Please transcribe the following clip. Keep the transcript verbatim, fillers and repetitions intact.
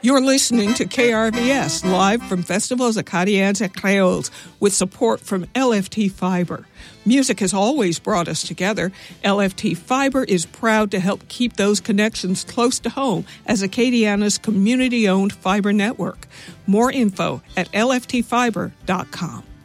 You're listening to K R V S, live from Festivals Acadiens et Créoles, with support from L F T Fiber. Music has always brought us together. L F T Fiber is proud to help keep those connections close to home as Acadiana's community-owned fiber network. More info at L F T fiber dot com.